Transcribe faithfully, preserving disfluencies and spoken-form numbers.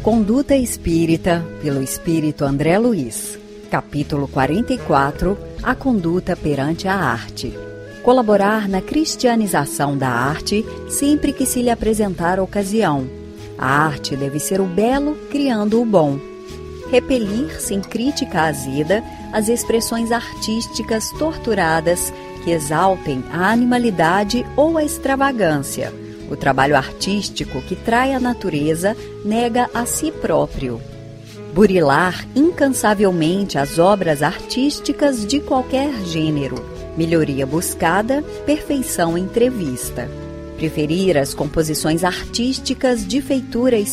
Conduta Espírita, pelo Espírito André Luiz. Capítulo quarenta e quatro. A conduta perante a arte. Colaborar na cristianização da arte sempre que se lhe apresentar ocasião. A arte deve ser o belo criando o bom. Repelir, sem crítica azeda, as expressões artísticas torturadas que exaltem a animalidade ou a extravagância. O trabalho artístico que trai a natureza nega a si próprio. Burilar incansavelmente as obras artísticas de qualquer gênero. Melhoria buscada, perfeição entrevista. Preferir as composições artísticas de feitura